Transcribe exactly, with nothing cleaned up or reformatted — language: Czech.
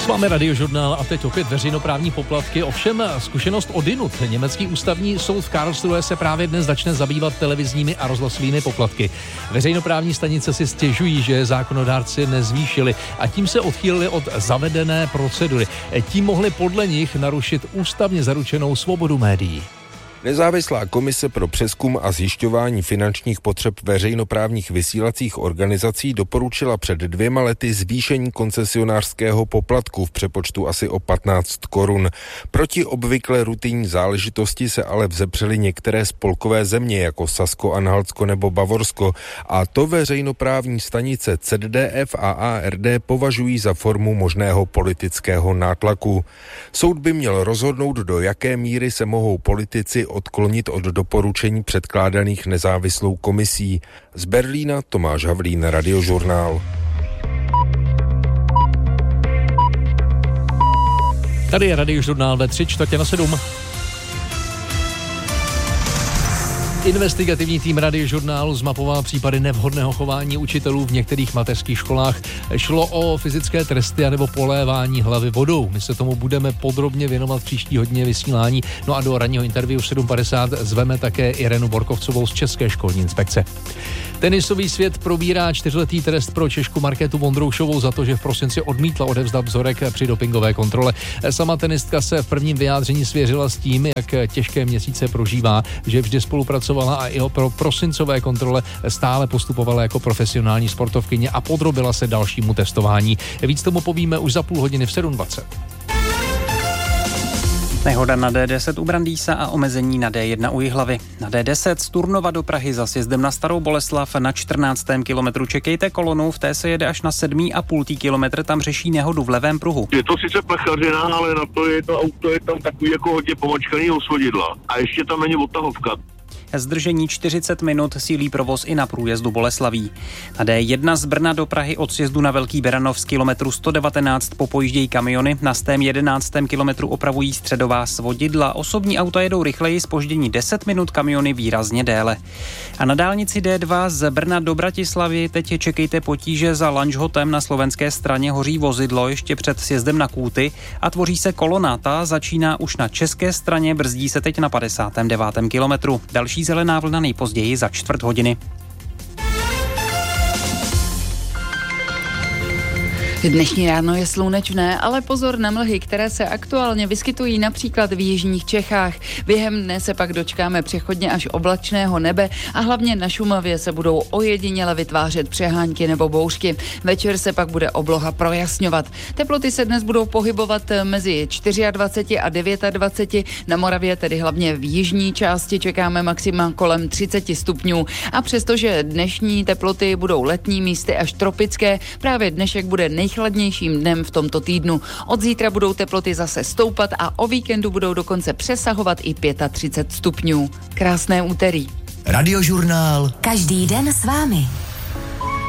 S vámi Radiožurnál a teď opět veřejnoprávní poplatky, ovšem zkušenost odinut. Německý ústavní soud v Karlsruhe se právě dnes začne zabývat televizními a rozhlasovými poplatky. Veřejnoprávní stanice si stěžují, že zákonodárci nezvýšili a tím se odchýlili od zavedené procedury. Tím mohli podle nich narušit ústavně zaručenou svobodu médií. Nezávislá komise pro přezkum a zjišťování finančních potřeb veřejnoprávních vysílacích organizací doporučila před dvěma lety zvýšení koncesionářského poplatku v přepočtu asi o patnáct korun. Proti obvykle rutinní záležitosti se ale vzepřely některé spolkové země jako Sasko-Anhaltsko nebo Bavorsko a to veřejnoprávní stanice Z D F a A R D považují za formu možného politického nátlaku. Soud by měl rozhodnout, do jaké míry se mohou politici odklonit od doporučení předkládaných nezávislou komisí. Z Berlína Tomáš Havlín, Radiožurnál. Tady je Radiožurnál ve tři čtvrtě na sedm. Investigativní tým Radiožurnálu zmapoval případy nevhodného chování učitelů v některých mateřských školách. Šlo o fyzické tresty anebo polévání hlavy vodou. My se tomu budeme podrobně věnovat v příští hodině vysílání. No a do ranního interview v sedm padesát zveme také Irenu Borkovcovou z České školní inspekce. Tenisový svět probírá čtyřletý trest pro Češku Markétu Vondroušovou za to, že v prosinci odmítla odevzdat vzorek při dopingové kontrole. Sama tenistka se v prvním vyjádření svěřila s tím, jak těžké měsíce prožívá, že vždy spolupracovala a i pro prosincové kontrole stále postupovala jako profesionální sportovkyně a podrobila se dalšímu testování. Víc tomu povíme už za půl hodiny v sedm dvacet. Nehoda na D deset u Brandýsa a omezení na D jedna u Jihlavy. Na D deset z Turnova do Prahy za sjezdem na Starou Boleslav na čtrnáctém kilometru čekejte kolonu, v té se jede až na sedmý a půl kilometr, tam řeší nehodu v levém pruhu. Je to sice plechařina, ale na to je to auto je tam takový jako hodně pomačkaný osvodidla a ještě tam není odtahovka. Zdržení čtyřicet minut, sílí provoz i na průjezdu Boleslaví. Na D jedna z Brna do Prahy od sjezdu na Velký Beranov z kilometru sto devatenáct popojíždějí kamiony, na stém jedenáctém kilometru opravují středová svodidla. Osobní auta jedou rychleji, zpoždění deset minut, kamiony výrazně déle. A na dálnici D dva z Brna do Bratislavy teď čekejte potíže za Lanžhotem, na slovenské straně hoří vozidlo ještě před sjezdem na Kůty a tvoří se kolona, ta začíná už na české straně, brzdí se teď na padesátém devátém kilometru. Další zelená vlna nejpozději za čtvrt hodiny. Dnešní ráno je slunečné, ale pozor na mlhy, které se aktuálně vyskytují například v jižních Čechách. Během dne se pak dočkáme přechodně až oblačného nebe a hlavně na Šumavě se budou ojediněle vytvářet přehánky nebo bouřky. Večer se pak bude obloha projasňovat. Teploty se dnes budou pohybovat mezi dvacet čtyři a dvacet devět, na Moravě tedy hlavně v jižní části čekáme maxima kolem třicet stupňů. A přestože dnešní teploty budou letní, místy až tropické, právě dnešek bude nej chladnějším dnem v tomto týdnu. Od zítra budou teploty zase stoupat a o víkendu budou dokonce přesahovat i třicet pět stupňů. Krásné úterý. Radiožurnál. Každý den s vámi.